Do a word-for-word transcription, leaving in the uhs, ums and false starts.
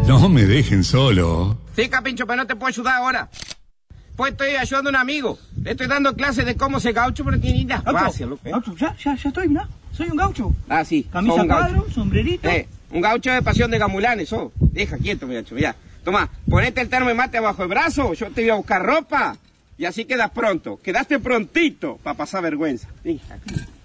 No me dejen solo. Sí, Capincho, pero no te puedo ayudar ahora. Pues estoy ayudando a un amigo. Le estoy dando clases de cómo ser gaucho, pero tiene ideas fáciles, loco. Gaucho, ya, ya, ya estoy, mirá. Soy un gaucho. Ah, sí. Camisa un cuadro, sombrerito. Eh, un gaucho de pasión de gamulanes, oh. Deja quieto, muchacho, ya. Toma, ponete el termo de mate abajo el brazo, yo te voy a buscar ropa. Y así quedas pronto. Quedaste prontito para pasar vergüenza. Hija.